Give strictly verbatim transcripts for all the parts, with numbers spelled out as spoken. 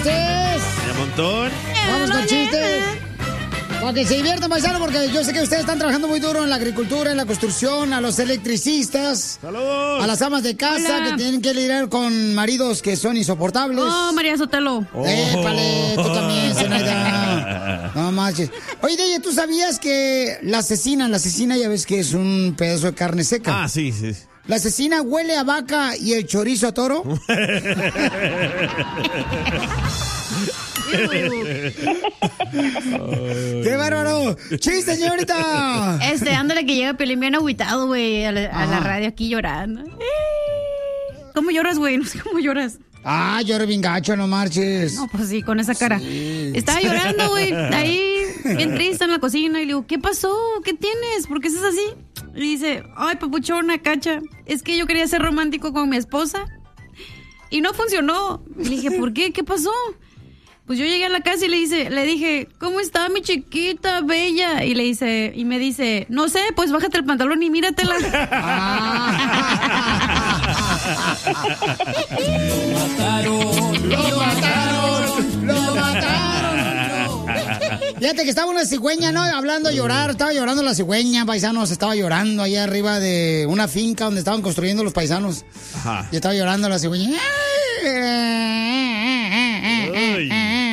chistes! ¡De montón! ¡Vamos con chistes! Para que se diviertan, paisano, porque yo sé que ustedes están trabajando muy duro en la agricultura, en la construcción, a los electricistas. ¡Saludos! A las amas de casa. Hola. Que tienen que lidiar con maridos que son insoportables. ¡Oh, María Sotelo! Oh. ¡Épale! Tú también, Zenaida. No manches. Oye, Deye, ¿tú sabías que la asesina, la asesina ya ves que es un pedazo de carne seca? Ah, sí, sí. ¿La asesina huele a vaca y el chorizo a toro? ¡Qué bárbaro! ¡Chiste, señorita! Este, ándale que llega Piolín bien agüitado, güey, a, la, a la radio aquí llorando. ¿Cómo lloras, güey? No sé cómo lloras. Ah, lloro bien gacho, no marches. No, pues sí, con esa cara. Sí. Estaba llorando, güey, ahí, bien triste en la cocina. Y le digo, ¿qué pasó? ¿Qué tienes? ¿Por qué estás así? Y dice, ay, papuchona, cacha, es que yo quería ser romántico con mi esposa y no funcionó. Y le dije, ¿por qué? ¿Qué pasó? Pues yo llegué a la casa y le dice, le dije, ¿cómo está mi chiquita bella? Y le dice, y me dice, no sé, pues bájate el pantalón y míratela. Lo mataron, lo mataron, lo mataron. Fíjate que estaba una cigüeña, ¿no? Hablando de llorar, estaba llorando la cigüeña, paisanos, estaba llorando allá arriba de una finca donde estaban construyendo los paisanos. Ajá. Y estaba llorando la cigüeña. Ay.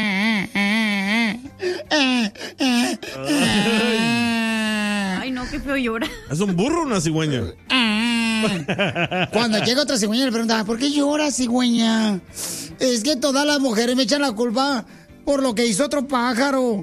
Ay, no, qué feo llora. ¿Es un burro o una cigüeña? Cuando llega otra cigüeña le pregunta, ¿por qué llora, cigüeña? Es que todas las mujeres me echan la culpa por lo que hizo otro pájaro.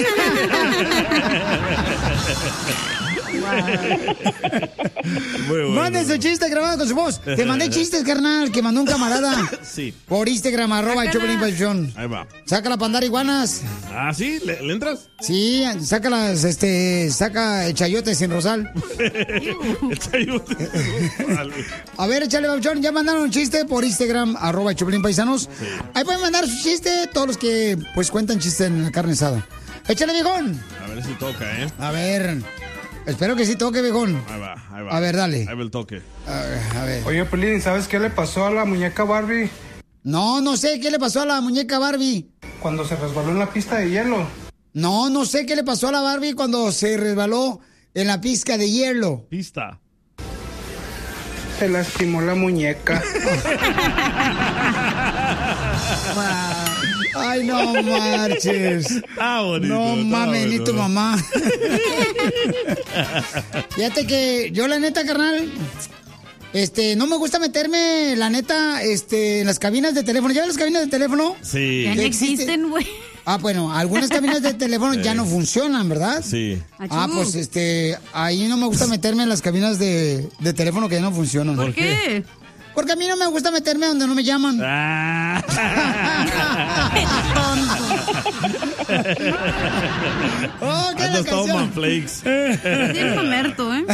Bueno. Manden su chiste grabado con su voz. Te mandé chistes, carnal, que mandó un camarada. Sí. Por Instagram, arroba el Choplin Papuchón. Ahí va. Saca la pandara iguanas. Ah, ¿sí? ¿Le, ¿le entras? Sí, saca las, este, saca el chayote sin rosal. El chayote sin rosal. A ver, échale, Papuchón. Ya mandaron un chiste por Instagram, arroba el Choplin Paisanos. Sí. Ahí pueden mandar su chiste todos los que, pues, cuentan chistes en la carne asada. Échale, viejón. A ver si toca, ¿eh? A ver... Espero que sí toque, viejón. Ahí va, ahí va. A ver, dale. Ahí va el toque. A ver, a ver. Oye, Pelín, ¿sabes qué le pasó a la muñeca Barbie? No, no sé qué le pasó a la muñeca Barbie. Cuando se resbaló en la pista de hielo. No, no sé qué le pasó a la Barbie cuando se resbaló en la pista de hielo. Pista. Se lastimó la muñeca. Ay, no marches. Ah, bonito. No mames, bueno. ni tu mamá. Fíjate que yo, la neta, carnal, este, no me gusta meterme, la neta, este, en las cabinas de teléfono. ¿Ya ves las cabinas de teléfono? Sí. Ya no existen, güey. Ah, bueno, algunas cabinas de teléfono sí. ya no funcionan, ¿verdad? Sí. Ah, pues este, ahí no me gusta meterme en las cabinas de, de teléfono que ya no funcionan. ¿Por qué? Porque a mí no me gusta meterme donde no me llaman. Ah. Oh, ¿qué es la canción? Flakes. Tiene mamerto, ¿eh?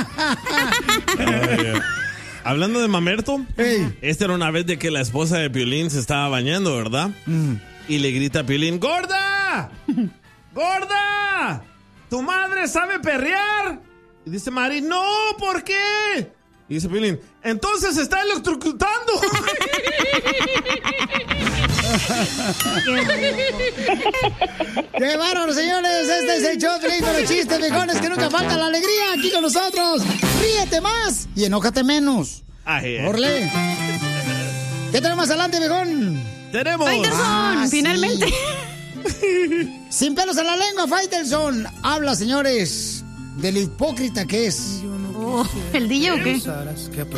Ay, hablando de mamerto, hey. Esta era una vez de que la esposa de Piolín se estaba bañando, ¿verdad? Mm. Y le grita a Piolín, ¡Gorda! ¡Gorda! ¿Tu madre sabe perrear? Y dice Mari, no, ¿por qué? Y dice Piolín, entonces se está electrocutando. ¡Qué bárbaro, señores! Este es el show de los chistes, viejones, que nunca falta la alegría aquí con nosotros. Ríete más y enójate menos. Ay, eh. Orle. ¿Qué tenemos adelante, viejón? Tenemos. Faitelson, ah, finalmente. Sí. Sin pelos en la lengua, Faitelson. Habla, señores, de lo hipócrita que es. Oh, ¿el D J o qué?